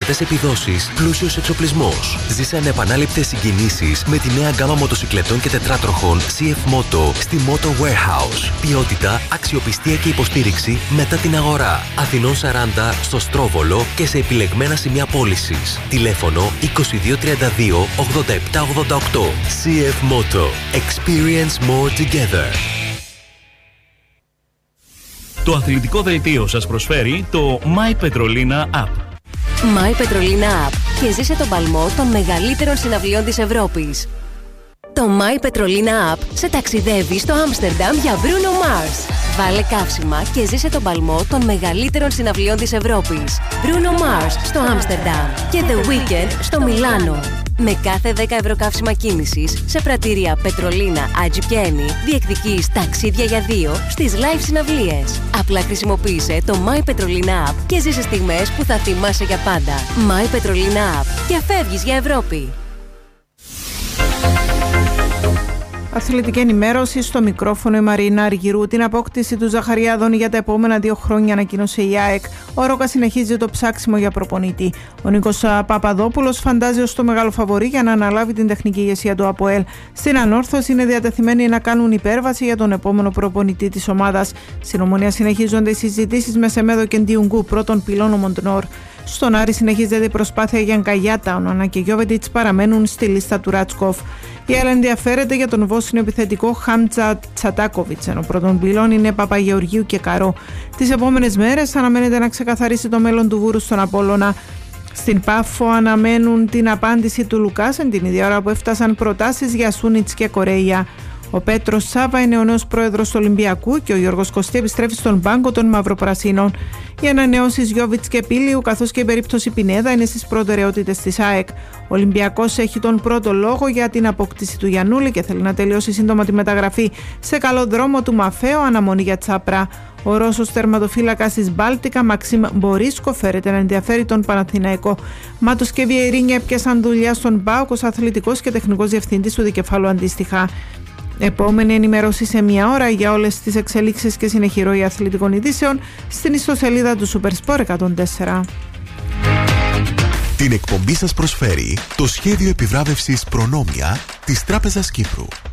δυνατές επιδόσεις, πλούσιος εξοπλισμός. Ζήσε ανεπανάληπτες συγκινήσεις με τη νέα γκάμα μοτοσυκλετών και τετράτροχων CF Moto στη Moto Warehouse. Ποιότητα, αξιοπιστία και υποστήριξη μετά την αγορά. Αθηνών 40 στο Στρόβολο και σε επιλεγμένα σημεία πώλησης. Τηλέφωνο 2232 8788. CF Moto. Experience more together. Το αθλητικό δελτίο σας προσφέρει το My Petrolina App. My Petrolina App και ζήσε τον παλμό των μεγαλύτερων συναυλιών της Ευρώπης. Το My Petrolina App σε ταξιδεύει στο Άμστερνταμ για Bruno Mars. Βάλε καύσιμα και ζήσε τον παλμό των μεγαλύτερων συναυλιών της Ευρώπης. Bruno Mars στο Άμστερνταμ και The Weeknd στο Μιλάνο. Με κάθε 10 ευρώ καύσιμα κίνησης σε πρατήρια Πετρολίνα, Άτζι και Ένι διεκδικείς ταξίδια για 2 στις live συναυλίες. Απλά χρησιμοποίησε το My Petrolina App και ζήσε στιγμές που θα θυμάσαι για πάντα. My Petrolina App και φεύγεις για Ευρώπη. Αθλητική ενημέρωση στο μικρόφωνο η Μαρίνα Αργυρού. Την απόκτηση του Ζαχαριάδων για τα επόμενα 2 χρόνια ανακοίνωσε η ΑΕΚ. Ο Ρόκα συνεχίζει το ψάξιμο για προπονητή. Ο Νίκος Παπαδόπουλος φαντάζει ως το μεγάλο φαβορί για να αναλάβει την τεχνική ηγεσία του ΑΠΟΕΛ. Στην ανόρθωση είναι διατεθειμένοι να κάνουν υπέρβαση για τον επόμενο προπονητή της ομάδας. Στην Ομονία συνεχίζονται οι συζητήσεις με Σεμέδο και Ντιουγκού, πρώτον πυλώνο Μοντνόρ. Στον Άρη συνεχίζεται η προσπάθεια για Γκαγιάτα. Ο Νόνα και Γιώβετιτς παραμένουν στη λίστα του Ράτσκοφ. Η ΕΛ ενδιαφέρεται για τον Βόσνιο επιθετικό Χάμτσα Τσατάκοβιτς, ενώ πρώτον πυλών είναι Παπαγεωργίου και Καρό. Τις επόμενες μέρες αναμένεται να ξεκαθαρίσει το μέλλον του Βούρου στον Απόλλωνα. Στην Πάφο αναμένουν την απάντηση του Λουκάσεν την ίδια ώρα που έφτασαν προτάσεις για Σούνιτς και Κορέια. Ο Πέτρος Σάβα είναι ο νέος πρόεδρος του Ολυμπιακού και ο Γιώργος Κωστή επιστρέφει στον πάγκο των Μαυροπρασίνων. Οι ανανεώσεις Γιώβιτς και Πίλιου καθώς και η περίπτωση Πινέδα είναι στις προτεραιότητες της ΑΕΚ. Ο Ολυμπιακός έχει τον πρώτο λόγο για την απόκτηση του Γιαννούλη και θέλει να τελειώσει σύντομα τη μεταγραφή. Σε καλό δρόμο του Μαφέο, αναμονή για Τσάπρα. Ο Ρώσος τερματοφύλακας της Μπάλτικα, Μαξίμ Μπορίσκο, φέρεται να ενδιαφέρει τον Παναθηναϊκό. Μάτος και Βιερίνια έπιασαν δουλειά στον ΠΑΟΚ ως αθλητικός και τεχνικός διευθυντής του δικεφάλου αντίστοιχα. Επόμενη ενημέρωση σε 1 ώρα για όλες τις εξελίξεις και συνεχή ροή αθλητικών ειδήσεων στην ιστοσελίδα του Supersport 104. Την εκπομπή σας προσφέρει το σχέδιο επιβράβευσης Προνόμια της Τράπεζας Κύπρου.